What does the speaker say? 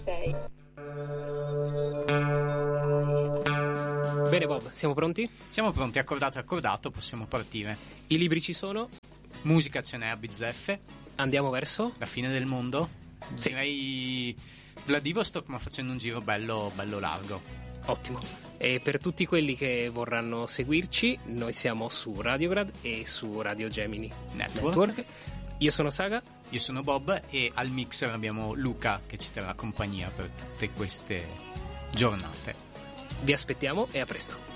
6. Bene Bob, siamo pronti? Siamo pronti, accordato, possiamo partire. I libri ci sono? Musica ce n'è a bizzeffe. Andiamo verso? La fine del mondo? Sì. Direi Vladivostok, ma facendo un giro bello largo. Ottimo. E per tutti quelli che vorranno seguirci, noi siamo su Radiograd e su Radio Gemini Network. Io sono Saga. Io sono Bob e al mixer abbiamo Luca che ci terrà compagnia per tutte queste giornate. Vi aspettiamo e a presto.